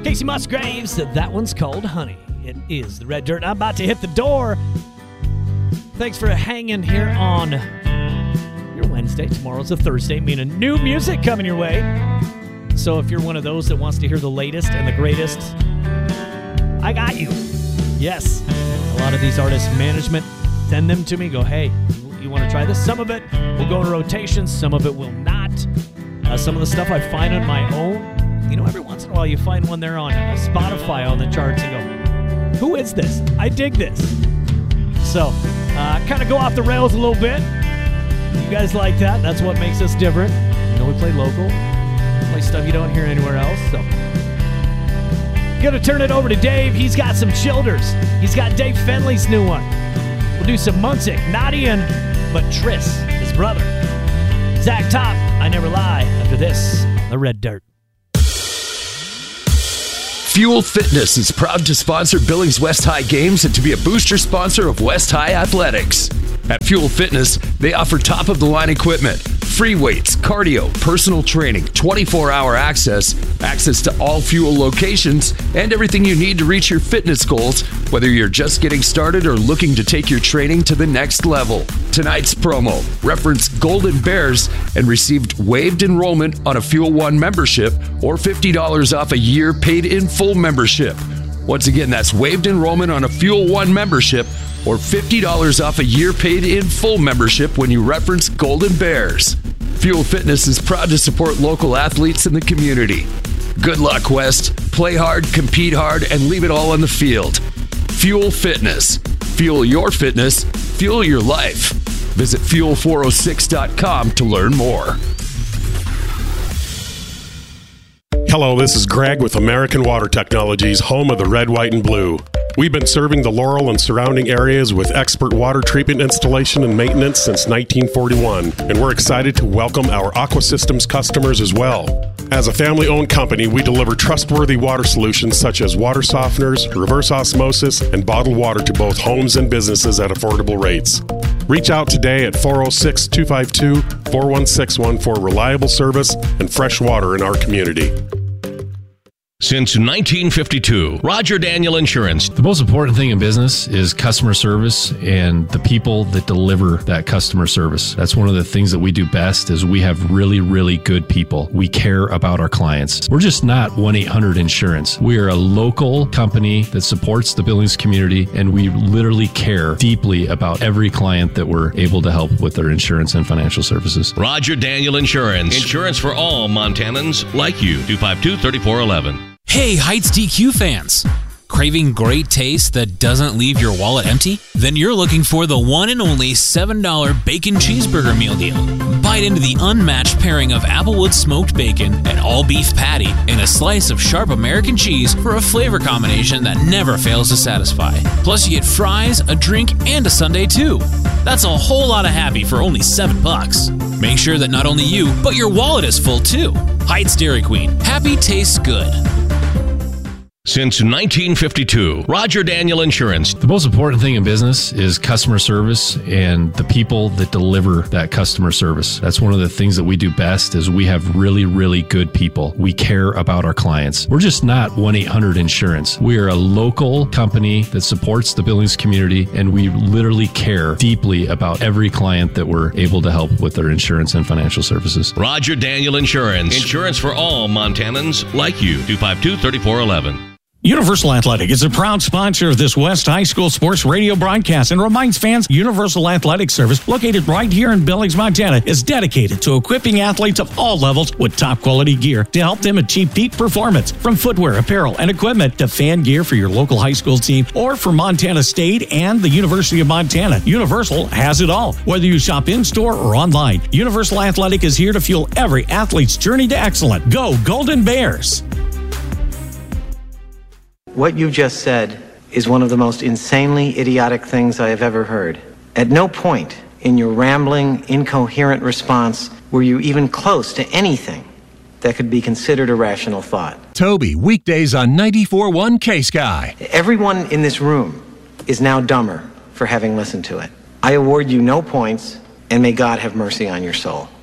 Casey Musgraves, that one's called Honey. It is the Red Dirt. I'm about to hit the door. Thanks for hanging here on your Wednesday. Tomorrow's a Thursday, meaning new music coming your way. So if you're one of those that wants to hear the latest and the greatest, I got you. Yes. A lot of these artists' management send them to me, go, hey, you want to try this? Some of it will go in rotation, some of it will not. Some of the stuff I find on my own, every once in a while you find one there on Spotify on the charts and go, who is this? I dig this. So, kind of go off the rails a little bit. You guys like that. That's what makes us different. We play local. Play stuff you don't hear anywhere else. So, going to turn it over to Dave. He's got some childers. He's got Dave Fenley's new one. We'll do some Munsick. Not Ian, but Tris, his brother. Zach Top, I Never Lie. After this, the Red Dirt. Fuel Fitness is proud to sponsor Billings West High games and to be a booster sponsor of West High Athletics. At Fuel Fitness, they offer top-of-the-line equipment, free weights, cardio, personal training, 24-hour access to all Fuel locations, and everything you need to reach your fitness goals, whether you're just getting started or looking to take your training to the next level. Tonight's promo, reference Golden Bears and received waived enrollment on a Fuel One membership or $50 off a year paid in full membership. Once again, that's waived enrollment on a Fuel One membership or $50 off a year paid in full membership when you reference Golden Bears. Fuel Fitness is proud to support local athletes in the community. Good luck, West. Play hard, compete hard, and leave it all on the field. Fuel Fitness. Fuel your fitness. Fuel your life. Visit fuel406.com to learn more. Hello, this is Greg with American Water Technologies, home of the red, white, and blue. We've been serving the Laurel and surrounding areas with expert water treatment installation and maintenance since 1941, and we're excited to welcome our Aqua Systems customers as well. As a family-owned company, we deliver trustworthy water solutions such as water softeners, reverse osmosis, and bottled water to both homes and businesses at affordable rates. Reach out today at 406-252-4161 for reliable service and fresh water in our community. Since 1952, Roger Daniel Insurance. The most important thing in business is customer service and the people that deliver that customer service. That's one of the things that we do best is we have really, really good people. We care about our clients. We're just not 1-800-INSURANCE. We are a local company that supports the Billings community, and we literally care deeply about every client that we're able to help with their insurance and financial services. Roger Daniel Insurance. Insurance for all Montanans like you. 252-3411. Hey, Heights DQ fans! Craving great taste that doesn't leave your wallet empty? Then you're looking for the one and only $7 bacon cheeseburger meal deal. Bite into the unmatched pairing of Applewood smoked bacon, an all-beef patty, and a slice of sharp American cheese for a flavor combination that never fails to satisfy. Plus you get fries, a drink, and a sundae too. That's a whole lot of happy for only $7. Make sure that not only you, but your wallet is full too. Heights Dairy Queen. Happy tastes good. Since 1952, Roger Daniel Insurance. The most important thing in business is customer service and the people that deliver that customer service. That's one of the things that we do best is we have really, really good people. We care about our clients. We're just not 1-800-INSURANCE. We are a local company that supports the Billings community, and we literally care deeply about every client that we're able to help with their insurance and financial services. Roger Daniel Insurance. Insurance for all Montanans like you. 252-3411. Universal Athletic is a proud sponsor of this West High School sports radio broadcast and reminds fans Universal Athletic Service, located right here in Billings, Montana, is dedicated to equipping athletes of all levels with top quality gear to help them achieve peak performance. From footwear, apparel, and equipment to fan gear for your local high school team or for Montana State and the University of Montana, Universal has it all. Whether you shop in-store or online, Universal Athletic is here to fuel every athlete's journey to excellence. Go Golden Bears! What you just said is one of the most insanely idiotic things I have ever heard. At no point in your rambling, incoherent response were you even close to anything that could be considered a rational thought. Toby, weekdays on 94.1 K-Sky. Everyone in this room is now dumber for having listened to it. I award you no points, and may God have mercy on your soul.